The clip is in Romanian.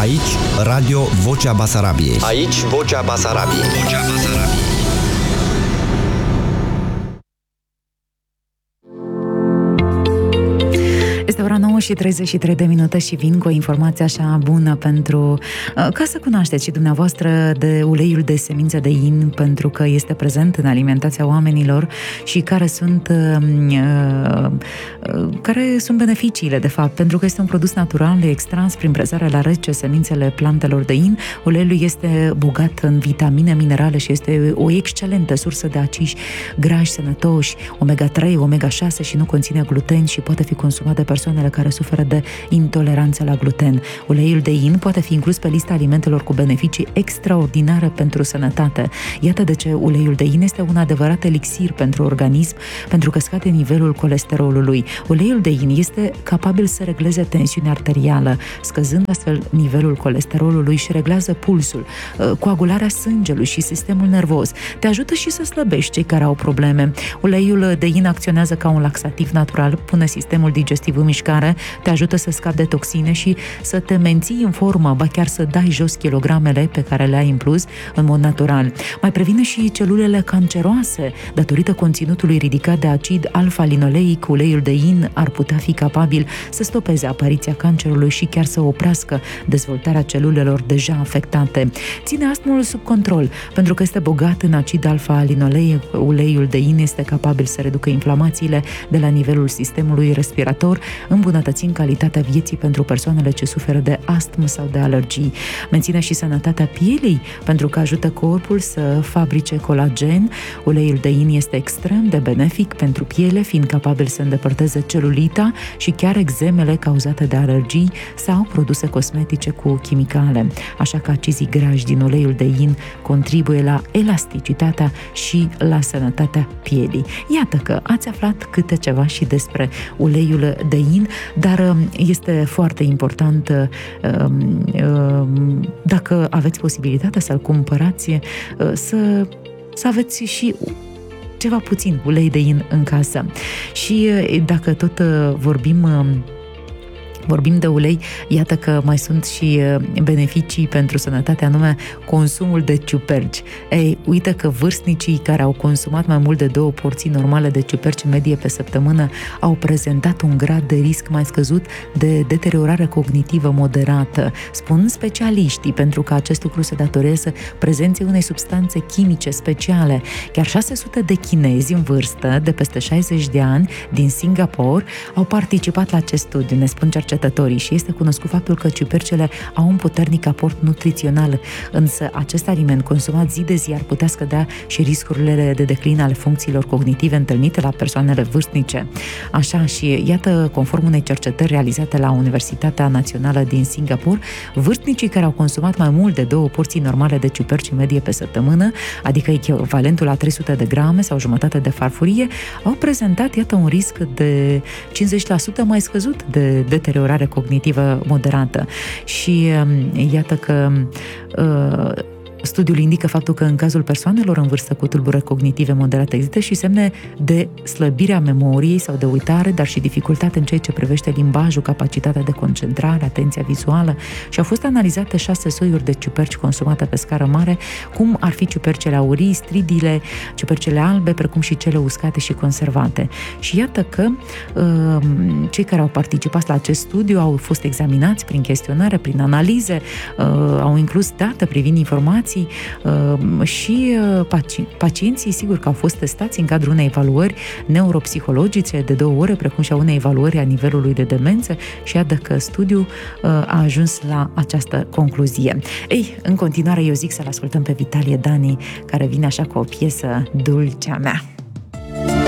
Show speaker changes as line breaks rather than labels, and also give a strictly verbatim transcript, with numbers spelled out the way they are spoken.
Aici, Radio Vocea Basarabiei. Aici, Vocea Basarabiei. Vocea Basarabiei.
Este ora nouă și treizeci și trei de minute și vin cu o informație așa bună pentru ca să cunoașteți și dumneavoastră de uleiul de semințe de in, pentru că este prezent în alimentația oamenilor și care sunt care sunt beneficiile, de fapt, pentru că este un produs natural extras prin brăzarea la rece semințele plantelor de in. Uleiul este bogat în vitamine, minerale și este o excelentă sursă de acizi grași sănătoși, omega trei, omega șase și nu conține gluten și poate fi consumat de persoanele care suferă de intoleranță la gluten. Uleiul de in poate fi inclus pe lista alimentelor cu beneficii extraordinare pentru sănătate. Iată de ce uleiul de in este un adevărat elixir pentru organism, pentru că scade nivelul colesterolului. Uleiul de in este capabil să regleze tensiunea arterială, scăzând astfel nivelul colesterolului și reglează pulsul, coagularea sângelui și sistemul nervos. Te ajută și să slăbești cei care au probleme. Uleiul de in acționează ca un laxativ natural, pune sistemul digestiv în mișcare, te ajută să scapi de toxine și să te menții în formă, ba chiar să dai jos kilogramele pe care le ai în plus în mod natural. Mai previne și celulele canceroase. Datorită conținutului ridicat de acid alfa-linoleic, uleiul de in ar putea fi capabil să stopeze apariția cancerului și chiar să oprească dezvoltarea celulelor deja afectate. Ține astmul sub control, pentru că este bogat în acid alfa-linoleic. Uleiul de in este capabil să reducă inflamațiile de la nivelul sistemului respirator, îmbunătățind calitatea vieții pentru persoanele ce suferă de astm sau de alergii. Menține și sănătatea pielii, pentru că ajută corpul să fabrice colagen. Uleiul de in este extrem de benefic pentru piele, fiind capabil să îndepărteze celulita și chiar eczemele cauzate de alergii sau produse cosmetice cu chimicale. Așa că acizii grași din uleiul de in contribuie la elasticitatea și la sănătatea pielii. Iată că ați aflat câte ceva și despre uleiul de in, dar este foarte important, dacă aveți posibilitatea să-l cumpărați, să, să aveți și ceva puțin ulei de in în casă. Și dacă tot vorbim Vorbim de ulei, iată că mai sunt și beneficii pentru sănătate, anume consumul de ciuperci. Ei, uite că vârstnicii care au consumat mai mult de două porții normale de ciuperci în medie pe săptămână au prezentat un grad de risc mai scăzut de deteriorare cognitivă moderată, spun specialiștii, pentru că acest lucru se datorează prezenței unei substanțe chimice speciale. Chiar șase sute de chinezi în vârstă, de peste șaizeci de ani, din Singapore, au participat la acest studiu, ne spun cercetătorii, și este cunoscut faptul că ciupercele au un puternic aport nutrițional, însă acest aliment consumat zi de zi ar putea scădea și riscurile de declin ale funcțiilor cognitive întâlnite la persoanele vârstnice. Așa, și iată, conform unei cercetări realizate la Universitatea Națională din Singapore, vârstnicii care au consumat mai mult de două porții normale de ciuperci în medie pe săptămână, adică echivalentul la trei sute de grame sau jumătate de farfurie, au prezentat, iată, un risc de cincizeci la sută mai scăzut de deteriorare cognitivă moderată. Și iată că uh, studiul indică faptul că în cazul persoanelor în vârstă cu tulburări cognitive moderate există și semne de slăbire a memoriei sau de uitare, dar și dificultate în ceea ce privește limbajul, capacitatea de concentrare, atenția vizuală, și au fost analizate șase soiuri de ciuperci consumate pe scară mare, cum ar fi ciupercele aurii, stridile, ciupercele albe, precum și cele uscate și conservate. Și iată că uh, cei care au participat la acest studiu au fost examinați prin chestionare, prin analize, uh, au inclus date privind informații și pacienții, sigur că au fost testați în cadrul unei evaluări neuropsihologice de două ore, precum și a unei evaluări a nivelului de demență, și iată că studiul a ajuns la această concluzie. Ei, în continuare, eu zic să-l ascultăm pe Vitalie Dani, care vine așa cu o piesă, Dulcea mea.